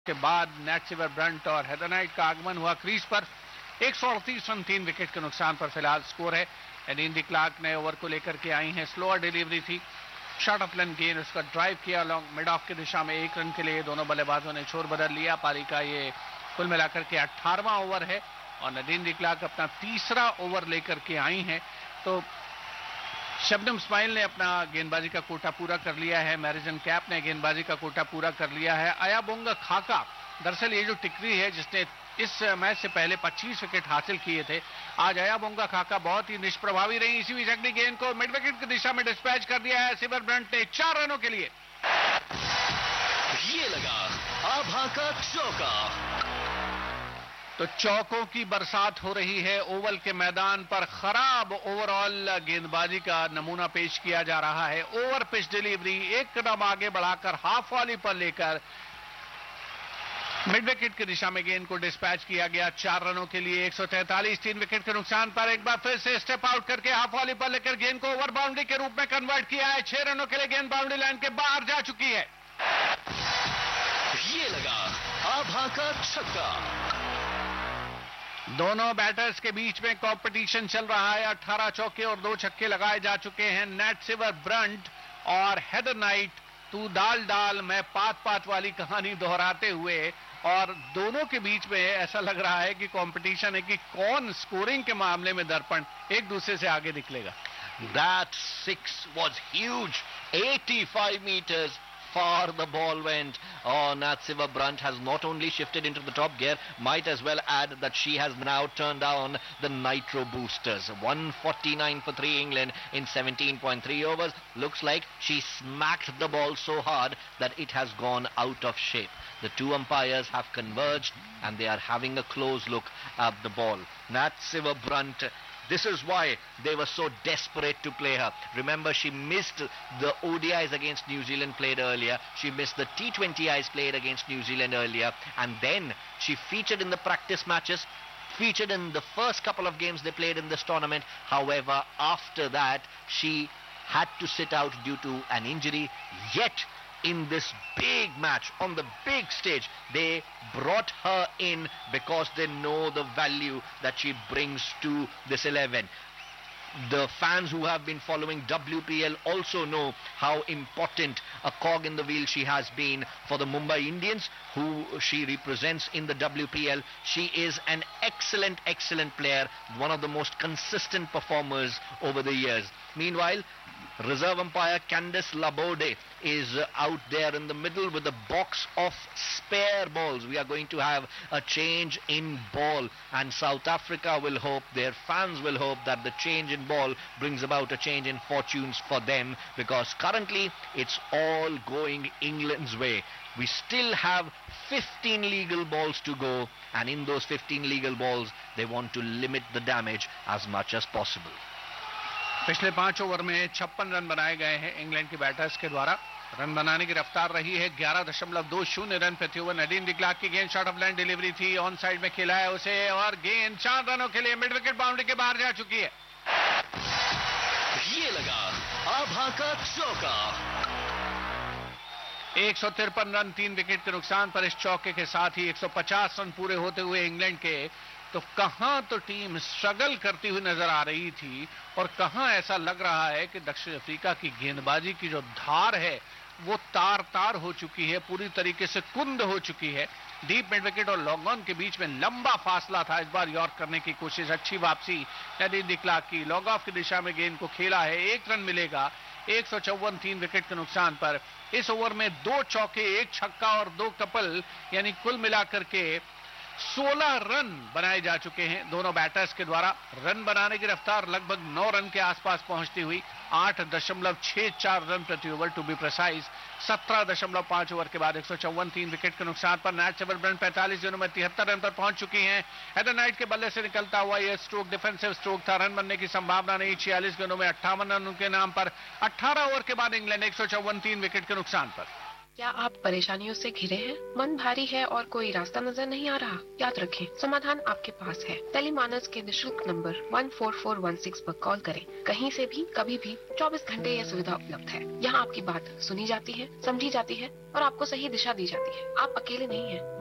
के बाद नैटसिवर ब्रंट और हेदर नाइट का आगमन हुआ क्रीज पर। 138 रन 3 विकेट के नुकसान पर फिलहाल स्कोर है। एडीन डी क्लार्क नए ओवर को लेकर के आई हैं, स्लोअर डिलीवरी थी, शॉर्ट ऑफ लेंथ गेंद, उसका ड्राइव किया लॉन्ग मिड ऑफ की दिशा में 1 रन के लिए दोनों बल्लेबाजों ने छोर बदल लिया। पारी का ये कुल मिलाकर के 18वां ओवर है और नदीन डी क्लार्क अपना तीसरा ओवर लेकर के आई हैं। तो शबनम इस्माइल ने अपना गेंदबाजी का कोटा पूरा कर लिया है, मैरिजन कैप ने गेंदबाजी का कोटा पूरा कर लिया है। अयाबोंगा खाका, दरअसल ये जो टिकरी है जिसने इस मैच से पहले 25 विकेट हासिल किए थे, आज अयाबोंगा खाका बहुत ही निष्प्रभावी रही। इसी बीच अगली गेंद को मिड विकेट की दिशा में डिस्पैच कर दिया है सिवर ब्रंट ने 4 रनों के लिए। ये लगा आभा का चौका। तो चौकों की बरसात हो रही है। ओवल के मैदान पर खराब ओवरऑल गेंदबाजी का नमूना पेश किया जा रहा है। ओवर पिच डिलीवरी, एक कदम आगे बढ़ाकर हाफ वॉली पर लेकर मिड विकेट की दिशा में गेंद को डिस्पैच किया गया 4 रनों के लिए। 143 3 विकेट के नुकसान पर एक बार फिर से स्टेप आउट करके हाफ वॉली पर लेकर गेंद को ओवर बाउंड्री के रूप में कन्वर्ट किया है। 6 रनों के लिए गेंद बाउंड्री लाइन के बाहर जा चुकी है। ये लगा आभा का छक्का। दोनों बैटर्स के बीच में कंपटीशन चल रहा है। 18 चौके और 2 छक्के लगाए जा चुके हैं। नैटसिवर ब्रंट और हेदर नाइट तू दाल डाल मैं पात पात वाली कहानी दोहराते हुए, और दोनों के बीच में ऐसा लग रहा है कि कंपटीशन है कि कौन स्कोरिंग के मामले में दर्पण एक दूसरे से आगे निकलेगा। That six was huge. 85 meters far the ball went. Oh, Natsiva Brunt has not only shifted into the top gear, might as well add that she has now turned on the nitro boosters. 149 for 3 England in 17.3 overs. Looks like she smacked the ball so hard that it has gone out of shape. The two umpires have converged and they are having a close look at the ball. Natsiva Brunt, this is why they were so desperate to play her. Remember, she missed the ODIs against New Zealand played earlier. She missed the T20Is played against New Zealand earlier. And then she featured in the practice matches, featured in the first couple of games they played in this tournament. However, after that, she had to sit out due to an injury. Yet, in this big match, on the big stage, they brought her in because they know the value that she brings to this 11. The fans who have been following WPL also know how important a cog in the wheel she has been for the Mumbai Indians, who she represents in the WPL. She is an excellent player, one of the most consistent performers over the years. Meanwhile, reserve umpire Candice Laborde is out there in the middle with a box of spare balls. We are going to have a change in ball, and South Africa will hope, their fans will hope, that the change in ball brings about a change in fortunes for them, because currently it's all going England's way. We still have 15 legal balls to go, and in those 15 legal balls they want to limit the damage as much as possible. पिछले 5 over में 56 run बनाए गए हैं England के batters के द्वारा। Run बनाने की रफ्तार रही है 11.20 रन प्रति ओवर। नदीन डी क्लार्क की गेंद शॉर्ट ऑफ लाइन डिलीवरी थी, ऑन साइड में खेला है उसे, और गेंद 4 रनों के लिए मिड विकेट बाउंड्री के बाहर जा चुकी है। ये लगा आभा का चौका। 153 रन 3 विकेट के नुकसान पर इस चौके के साथ ही 150 रन पूरे होते हुए इंग्लैंड के, तो कहां तो टीम स्ट्रगल करती हुई नजर आ रही थी और कहां ऐसा लग रहा है कि दक्षिण अफ्रीका की गेंदबाजी की जो धार है वो तार तार हो चुकी है, पूरी तरीके से कुंद हो चुकी है। डीप मिड विकेट और लॉन्ग ऑन के बीच में लंबा फासला था। इस बार यॉर्क करने की कोशिश, अच्छी वापसी नदीन डी क्लार्क की, लॉन्ग ऑफ की दिशा में गेंद को खेला है, 1 रन मिलेगा। 154 3 विकेट के नुकसान पर इस ओवर में 2 चौके, 1 छक्का और 2 कपल, यानी कुल मिलाकर के 16 रन बनाए जा चुके हैं दोनों बैटर्स के द्वारा। रन बनाने की रफ्तार लगभग 9 रन के आसपास पहुंचती हुई 8.64 रन प्रति over to be precise. 17.5 over के बाद 154 3 विकेट के नुकसान पर नैटसिवर ब्रंट 45 गेंदों में 73 रन पर पहुंच चुकी हैं। हेदर नाइट के बल्ले से निकलता हुआ यह स्ट्रोक डिफेंसिव स्ट्रोक था, रन बनने की संभावना नहीं। 46 गेंदों में 58 रन उनके नाम पर। 18 ओवर के बाद इंग्लैंड 154 3 विकेट के नुकसान पर। क्या आप परेशानियों से घिरे हैं? मन भारी है और कोई रास्ता नजर नहीं आ रहा? याद रखें, समाधान आपके पास है। टेलीमानस के निशुल्क नंबर 14416 पर कॉल करें। कहीं से भी, कभी भी, 24 घंटे यह सुविधा उपलब्ध है। यहाँ आपकी बात सुनी जाती है, समझी जाती है और आपको सही दिशा दी जाती है। आप अकेले नहीं हैं।